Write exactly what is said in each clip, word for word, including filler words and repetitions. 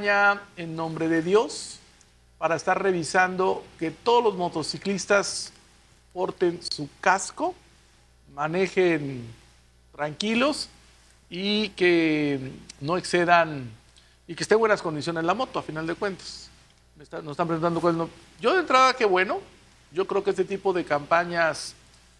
campaña en nombre de Dios para estar revisando que todos los motociclistas porten su casco, manejen tranquilos y que no excedan y que esté en buenas condiciones la moto, a final de cuentas. Me está, nos están preguntando cuál no. Yo de entrada, qué bueno. Yo creo que este tipo de campañas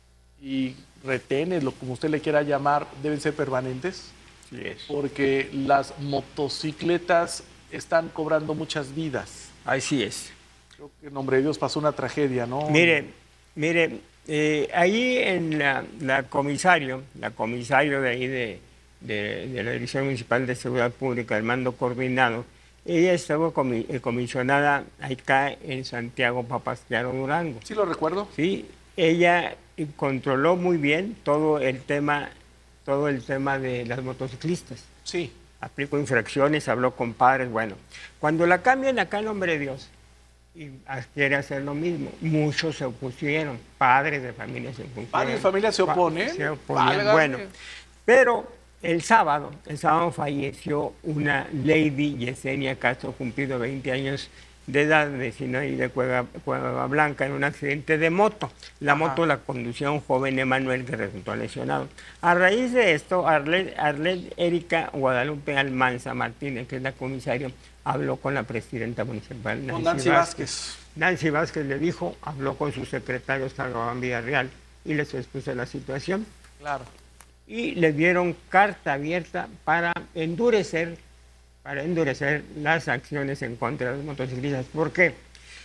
y retenes, lo como usted le quiera llamar, deben ser permanentes. Sí es. Porque las motocicletas están cobrando muchas vidas. Así es. Creo que en nombre de Dios pasó una tragedia, ¿no? Mire, mire, eh, ahí en la, la comisario, la comisario de ahí de, de, de la Dirección Municipal de Seguridad Pública, el mando coordinado, ella estaba comi comisionada acá en Santiago Papasquiaro, Durango. Sí, lo recuerdo. Sí, ella controló muy bien todo el tema, todo el tema de las motociclistas. Sí. Aplicó infracciones, habló con padres, bueno. Cuando la cambian acá en nombre de Dios y quiere hacer lo mismo, muchos se opusieron, padres de familias se opusieron. Padres de familias se oponen. Se oponían, bueno. Pero el sábado, el sábado falleció una Lady Yesenia Castro, cumplido veinte años de edad, vecina de Cueva, Cueva Blanca, en un accidente de moto. La Ajá. moto la conducía un joven Emanuel que resultó lesionado. A raíz de esto, Arlet, Arlet Erika Guadalupe Almanza Martínez, que es la comisaria, habló con la presidenta municipal, Nancy, Nancy Vázquez. Vázquez. Nancy Vázquez le dijo, habló con su secretario Salvador Villarreal y les expuso la situación. Claro. Y le dieron carta abierta para endurecer para endurecer las acciones en contra de los motociclistas. ¿Por qué?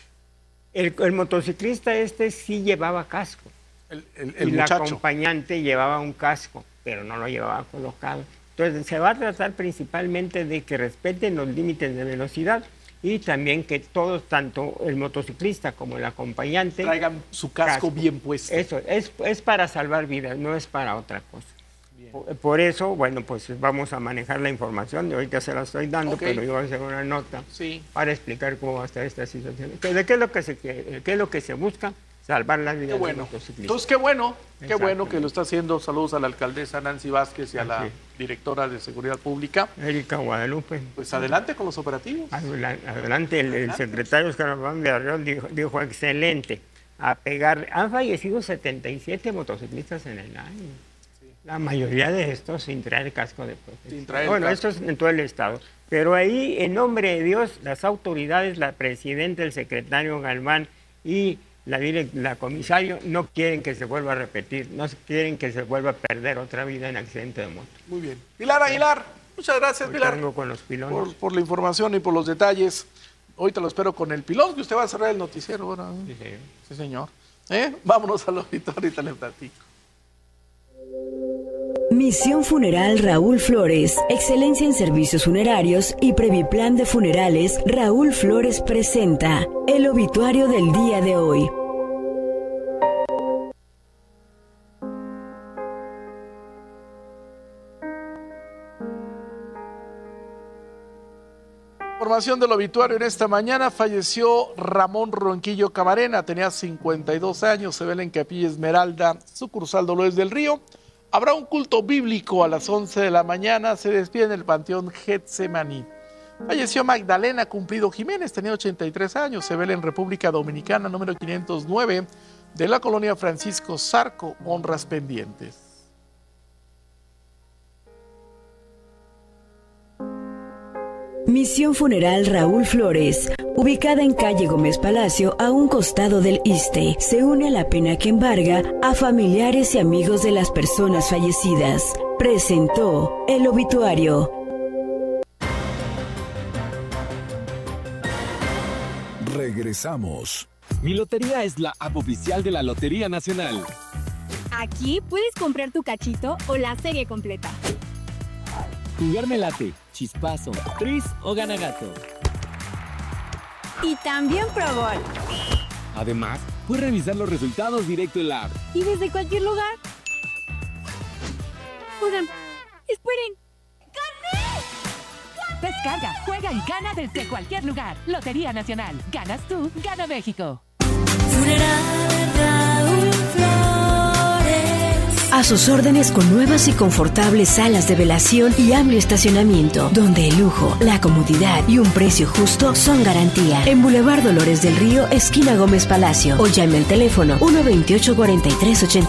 El, el motociclista este sí llevaba casco. El, el, el y muchacho. La acompañante llevaba un casco, pero no lo llevaba colocado. Entonces se va a tratar principalmente de que respeten los límites de velocidad y también que todos, tanto el motociclista como el acompañante, traigan su casco, casco. bien puesto. Eso, es, es para salvar vidas, no es para otra cosa. Por, por eso, bueno, pues vamos a manejar la información, ahorita se la estoy dando, okay. pero yo voy a hacer una nota sí. para explicar cómo va a estar esta situación. ¿De qué es lo que se, qué es lo que se busca? Salvar las vidas qué bueno. de los motociclistas. Entonces, qué bueno, qué bueno que lo está haciendo. Saludos a la alcaldesa Nancy Vázquez y a la sí. directora de Seguridad Pública. Erika Guadalupe. Pues adelante con los operativos. Adelante, adelante. El, el secretario Salvador Villarreal dijo, dijo excelente, a pegar. Han fallecido setenta y siete motociclistas en el año. La mayoría de estos sin traer casco de protección. Bueno, casco. Estos en todo el estado. Pero ahí, en nombre de Dios, las autoridades, la presidenta, el secretario Galván y la, la comisario no quieren que se vuelva a repetir, no quieren que se vuelva a perder otra vida en accidente de moto. Muy bien. Pilar Aguilar, muchas gracias, Hoy Pilar. Vengo con los pilones. Por, por la información y por los detalles. Hoy te lo espero con el pilón, que usted va a cerrar el noticiero. Bueno, sí, señor. Sí, señor. ¿Eh? Vámonos al auditorio y te le platico. Misión Funeral Raúl Flores, excelencia en servicios funerarios y Previplan de Funerales. Raúl Flores presenta el obituario del día de hoy. Información del obituario en esta mañana. Falleció Ramón Ronquillo Camarena, tenía cincuenta y dos años, se vela en Capilla Esmeralda, sucursal Dolores del Río. Habrá un culto bíblico a las once de la mañana, se despide en el Panteón Getsemaní. Falleció Magdalena Cumplido Jiménez, tenía ochenta y tres años, se vela en República Dominicana, número quinientos nueve, de la colonia Francisco Zarco, honras pendientes. Misión Funeral Raúl Flores, ubicada en calle Gómez Palacio, a un costado del Iste, se une a la pena que embarga a familiares y amigos de las personas fallecidas. Presentó el obituario. Regresamos. Mi Lotería es la app oficial de la Lotería Nacional. Aquí puedes comprar tu cachito o la serie completa. Jugar me late, chispazo, tris o ganagato. Y también Pro Gol. Además, puedes revisar los resultados directo en la app. Y desde cualquier lugar. Oigan, esperen. ¡Gané! Descarga, juega y gana desde cualquier lugar. Lotería Nacional. Ganas tú, gana México. Funeral Raúl Flores. A sus órdenes con nuevas y confortables salas de velación y amplio estacionamiento, donde el lujo, la comodidad y un precio justo son garantía. En Boulevard Dolores del Río, esquina Gómez Palacio, o llame al teléfono uno veintiocho cuarenta y tres ochenta